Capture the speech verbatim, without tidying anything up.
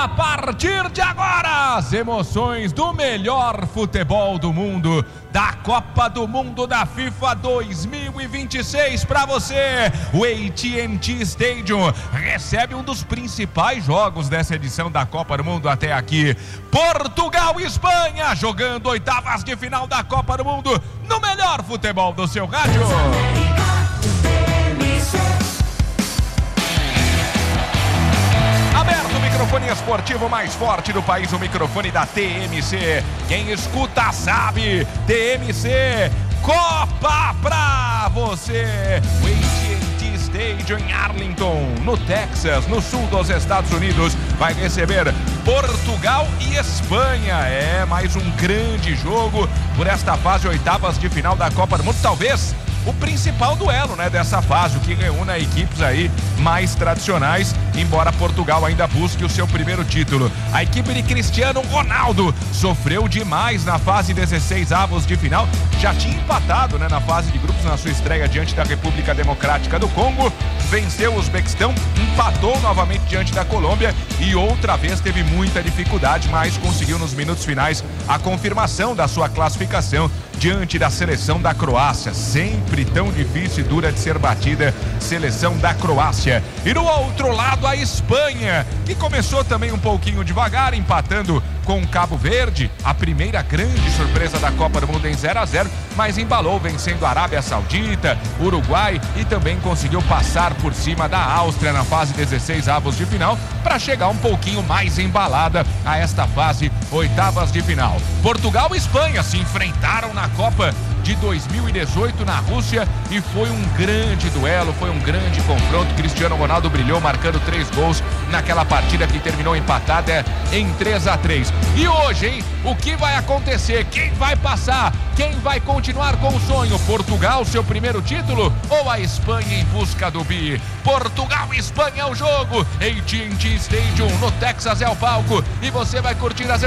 A partir de agora, as emoções do melhor futebol do mundo, da Copa do Mundo da FIFA dois mil e vinte e seis para você. O A T and T Stadium recebe um dos principais jogos dessa edição da Copa do Mundo até aqui. Portugal e Espanha jogando oitavas de final da Copa do Mundo no melhor futebol do seu rádio. Aberto o microfone esportivo mais forte do país, o microfone da T M C. Quem escuta sabe, T M C, Copa pra você. O A T and T Stadium em Arlington, no Texas, no sul dos Estados Unidos, vai receber Portugal e Espanha. É mais um grande jogo por esta fase, oitavas de final da Copa do Mundo. Talvez o principal duelo, né, dessa fase, o que reúne equipes aí mais tradicionais, embora Portugal ainda busque o seu primeiro título. A equipe de Cristiano Ronaldo sofreu demais na fase dezesseis avos de final, já tinha empatado, né, na fase de grupos na sua estreia diante da República Democrática do Congo, venceu o Uzbequistão, empatou novamente diante da Colômbia e outra vez teve muita dificuldade, mas conseguiu nos minutos finais a confirmação da sua classificação diante da seleção da Croácia, sempre tão difícil e dura de ser batida, seleção da Croácia. E no outro lado a Espanha, que começou também um pouquinho devagar, empatando com o Cabo Verde, a primeira grande surpresa da Copa do Mundo em zero a zero, mas embalou vencendo a Arábia Saudita, Uruguai e também conseguiu passar por cima da Áustria na fase dezesseis avos de final para chegar um pouquinho mais embalada a esta fase, oitavas de final. Portugal e Espanha se enfrentaram na Copa de dois mil e dezoito na Rússia e foi um grande duelo, foi um grande confronto. Cristiano Ronaldo brilhou marcando três gols naquela partida que terminou empatada em três a três. E hoje, hein, o que vai acontecer? Quem vai passar? Quem vai continuar com o sonho? Portugal, seu primeiro título, ou a Espanha em busca do bi? Portugal e Espanha é o jogo. A T and T Stadium no Texas é o palco e você vai curtir as